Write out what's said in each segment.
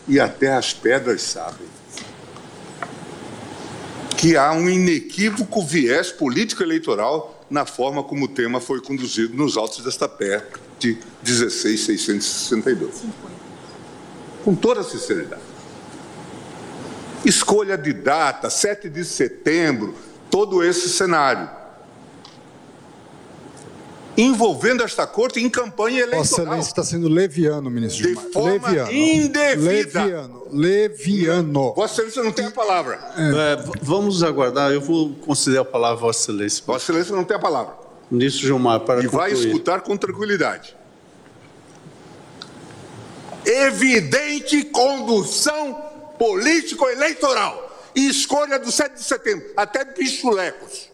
e até as pedras sabem que há um inequívoco viés político-eleitoral na forma como o tema foi conduzido nos autos desta PEC 16.662. Com toda a sinceridade. Escolha de data, 7 de setembro, todo esse cenário. Envolvendo esta corte em campanha eleitoral. Vossa Excelência está sendo leviano, ministro Gilmar. De forma indevida. Leviano. Vossa Excelência não tem a palavra. Vamos aguardar, eu vou conceder a palavra a Vossa Excelência. Vossa Excelência não tem a palavra. Ministro Gilmar, para concluir. E vai escutar com tranquilidade. Evidente condução político-eleitoral e escolha do 7 de setembro, até bichulecos.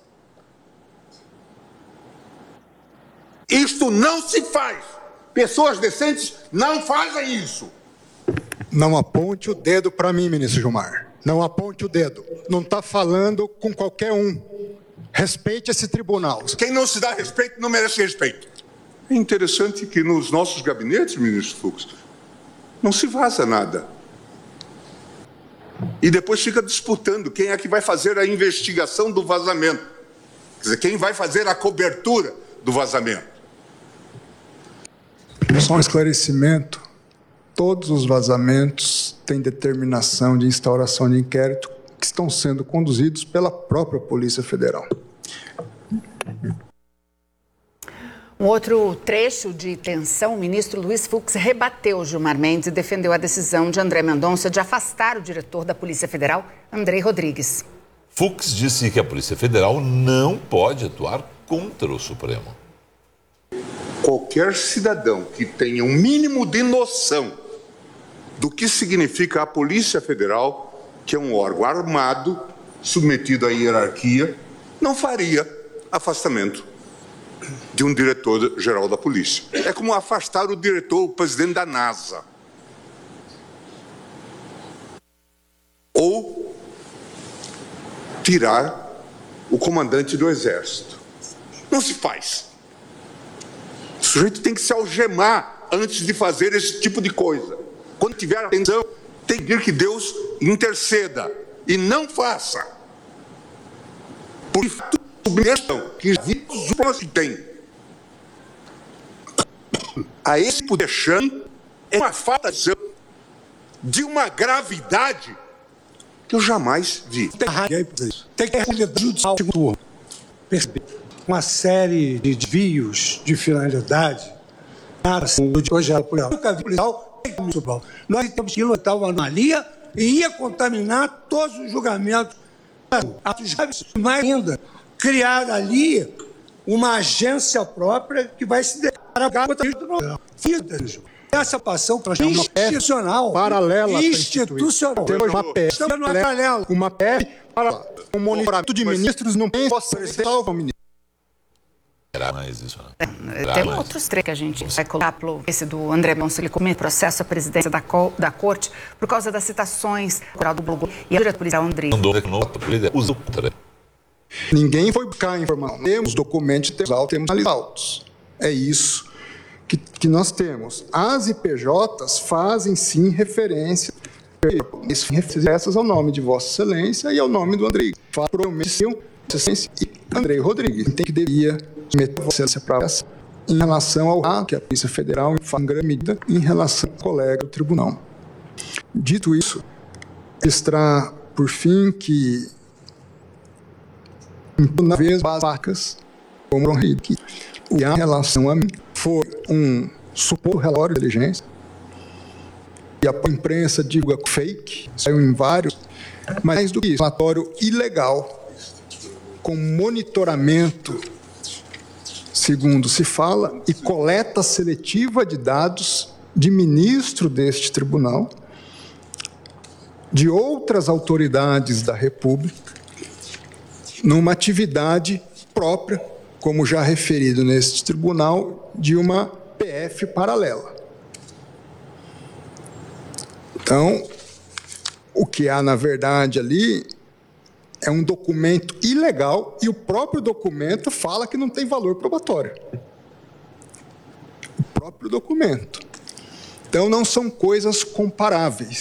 Isto não se faz. Pessoas decentes não fazem isso. Não aponte o dedo para mim, ministro Gilmar. Não aponte o dedo. Não está falando com qualquer um. Respeite esse tribunal. Quem não se dá respeito não merece respeito. É interessante que nos nossos gabinetes, ministro Fux, não se vaza nada. E depois fica disputando quem é que vai fazer a investigação do vazamento. Quer dizer, quem vai fazer a cobertura do vazamento. Só um esclarecimento. Todos os vazamentos têm determinação de instauração de inquérito que estão sendo conduzidos pela própria Polícia Federal. Um outro trecho de tensão, o ministro Luiz Fux rebateu Gilmar Mendes e defendeu a decisão de André Mendonça de afastar o diretor da Polícia Federal, Andrei Rodrigues. Fux disse que a Polícia Federal não pode atuar contra o Supremo. Qualquer cidadão que tenha um mínimo de noção do que significa a Polícia Federal, que é um órgão armado, submetido à hierarquia, não faria afastamento de um diretor-geral da polícia. É como afastar o diretor, o presidente da NASA. Ou tirar o comandante do Exército. Não se faz. O sujeito tem que se algemar antes de fazer esse tipo de coisa. Quando tiver atenção, tem que pedir que Deus interceda e não faça. Por submissão que os que tem a esse poder é uma falta de uma gravidade que eu jamais vi. Tem que judicial perceber uma série de desvios de finalidade. Hoje nunca vi policial. Nós temos que lotar uma anomalia e ia contaminar todos os julgamentos. Mais ainda, criar ali uma agência própria que vai se declarar contra isso. Essa passão para institucional, paralela, institucional. Temos uma PF para o monitoramento de ministros não possa salvar o ministro. Mais isso, né? Tem outros três que a gente vai colocar. Esse do André Mendonça, ele comete processo à presidência da corte por causa das citações do Blogo e a diretora policial André. Ninguém foi buscar a informação. Temos documentos, temos autos. É isso que nós temos. As IPJs fazem sim referência ao nome de Vossa Excelência e ao nome do Andrei. Prometiam e Andrei Rodrigues. Tem que deveria meter Vossa Excelência para essa em relação ao que a Polícia Federal faz em grande medida em relação ao colega do tribunal. Dito isso, registrar por fim que na vez básicas como que em relação a mim foi um suposto relatório de inteligência e a imprensa divulga fake, saiu em vários, mas mais do que isso, relatório ilegal com monitoramento, segundo se fala, e coleta seletiva de dados de ministro deste tribunal, de outras autoridades da República, numa atividade própria, como já referido neste tribunal, de uma PF paralela. Então, o que há, na verdade, ali é um documento ilegal e o próprio documento fala que não tem valor probatório. O próprio documento. Então, não são coisas comparáveis.